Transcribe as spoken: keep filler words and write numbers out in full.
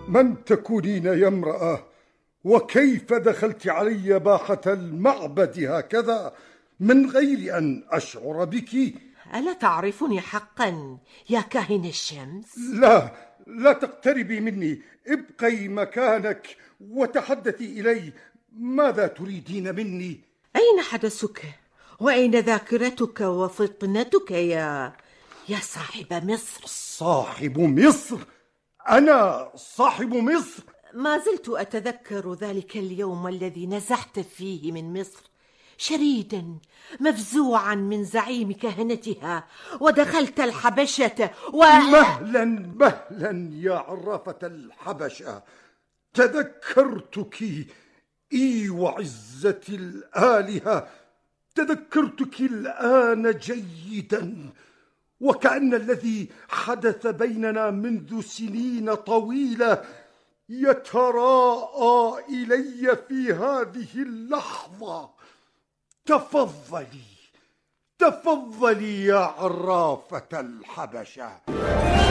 من تكونين يا امرأة؟ وكيف دخلت علي باحة المعبد هكذا من غير أن أشعر بك؟ ألا تعرفني حقا يا كاهن الشمس؟ لا، لا تقتربي مني، ابقي مكانك وتحدثي إلي. ماذا تريدين مني؟ أين حدثك؟ وأين ذاكرتك وفطنتك يا يا صاحب مصر؟ صاحب مصر؟ أنا صاحب مصر؟ ما زلت أتذكر ذلك اليوم الذي نزحت فيه من مصر شريدا مفزوعا من زعيم كهنتها، ودخلت الحبشة و... مهلا مهلا يا عرافة الحبشة، تذكرتك. إي وعزة الآلهة، تذكرتك الآن جيدا، وكأن الذي حدث بيننا منذ سنين طويلة يتراءى إلي في هذه اللحظة. تفضلي تفضلي يا عرافة الحبشة.